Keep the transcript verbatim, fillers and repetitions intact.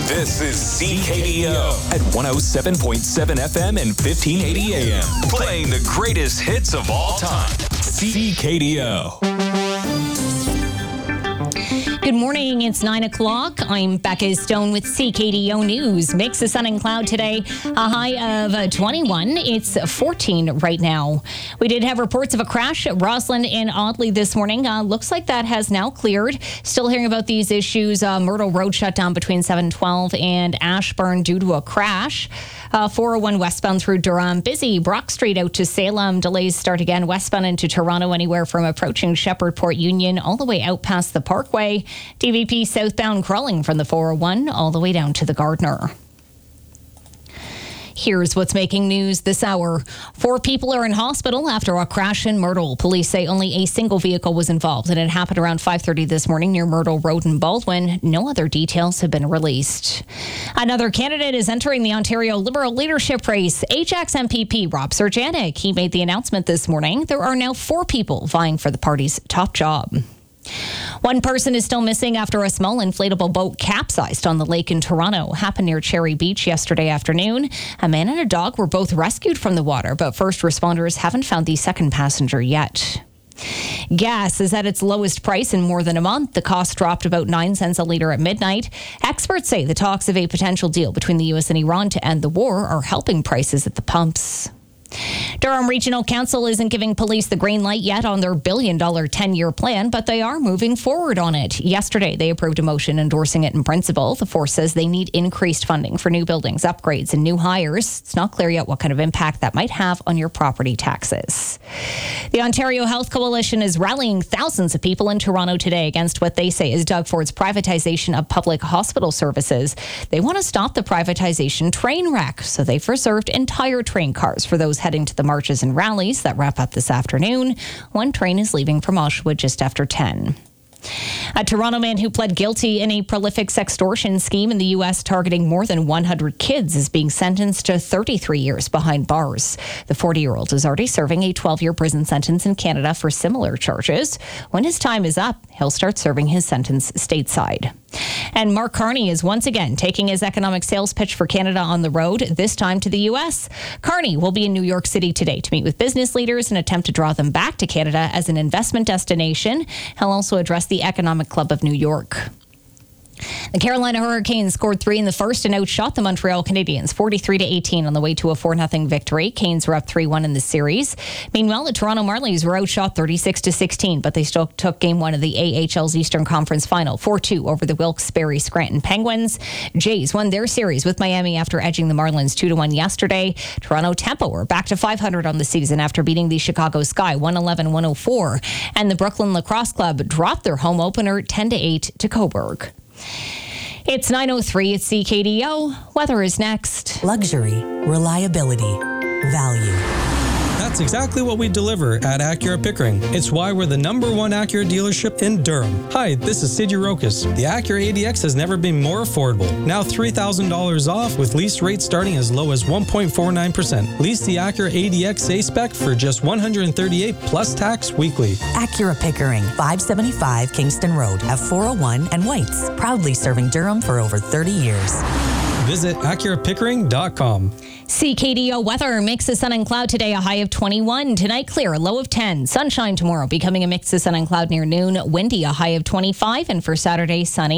This is C K D O at one oh seven point seven F M and fifteen eighty A M. Playing the greatest hits of all time. C K D O. Good morning. It's nine o'clock. I'm Becca Stone with C K D O News. Mix of sun and cloud today. A high of twenty-one. It's fourteen right now. We did have reports of a crash at Rossland and Audley this morning. Uh, looks like that has now cleared. Still hearing about these issues. Uh, Myrtle Road shut down between seven twelve and Ashburn due to a crash. Uh, four oh one westbound through Durham. Busy. Brock Street out to Salem. Delays start again westbound into Toronto, anywhere from approaching Shepherdport Union all the way out past the Parkway. D V P southbound crawling from the four oh one all the way down to the Gardner. Here's what's making news this hour. Four people are in hospital after a crash in Myrtle. Police say only a single vehicle was involved, and it happened around five thirty this morning near Myrtle Road in Baldwin. No other details have been released. Another candidate is entering the Ontario Liberal leadership race. Ajax M P P Rob Serjanik. He made the announcement this morning. There are now four people vying for the party's top job. One person is still missing after a small inflatable boat capsized on the lake in Toronto. Happened near Cherry Beach yesterday afternoon. A man and a dog were both rescued from the water, but first responders haven't found the second passenger yet. Gas is at its lowest price in more than a month. The cost dropped about nine cents a litre at midnight. Experts say the talks of a potential deal between the U S and Iran to end the war are helping prices at the pumps. Durham Regional Council isn't giving police the green light yet on their billion dollar ten-year plan, but they are moving forward on it. Yesterday, they approved a motion endorsing it in principle. The force says they need increased funding for new buildings, upgrades, and new hires. It's not clear yet what kind of impact that might have on your property taxes. The Ontario Health Coalition is rallying thousands of people in Toronto today against what they say is Doug Ford's privatization of public hospital services. They want to stop the privatization train wreck, so they've reserved entire train cars for those heading to the marches and rallies that wrap up this afternoon. One train is leaving from Oshawa just after ten. A Toronto man who pled guilty in a prolific sextortion scheme in the U S targeting more than one hundred kids is being sentenced to thirty-three years behind bars. The forty-year-old is already serving a twelve-year prison sentence in Canada for similar charges. When his time is up, he'll start serving his sentence stateside. And Mark Carney is once again taking his economic sales pitch for Canada on the road, this time to the U S. Carney will be in New York City today to meet with business leaders and attempt to draw them back to Canada as an investment destination. He'll also address the Economic Club of New York. The Carolina Hurricanes scored three in the first and outshot the Montreal Canadiens forty-three to eighteen on the way to a four nothing victory. Canes were up three one in the series. Meanwhile, the Toronto Marlies were outshot thirty-six to sixteen, but they still took game one of the A H L's Eastern Conference Final four two over the Wilkes-Barre Scranton Penguins. Jays won their series with Miami after edging the Marlins two to one yesterday. Toronto Tempo were back to five hundred on the season after beating the Chicago Sky one eleven to one oh four. And the Brooklyn Lacrosse Club dropped their home opener ten to eight to Cobourg. It's nine oh three at C K D O. Weather is next. Luxury, reliability, value. That's exactly what we deliver at Acura Pickering. It's why we're the number one Acura dealership in Durham. Hi, this is Sid Rokas. The Acura A D X has never been more affordable. Now three thousand dollars off with lease rates starting as low as one point four nine percent. Lease the Acura A D X A-Spec for just one hundred thirty-eight dollars plus tax weekly. Acura Pickering, five seventy-five Kingston Road at four oh one and Whites. Proudly serving Durham for over thirty years. Visit Acura Pickering dot com. C K D O weather, mix of sun and cloud today, a high of twenty-one. Tonight clear, a low of ten. Sunshine tomorrow, becoming a mix of sun and cloud near noon. Windy, a high of twenty-five. And for Saturday, sunny.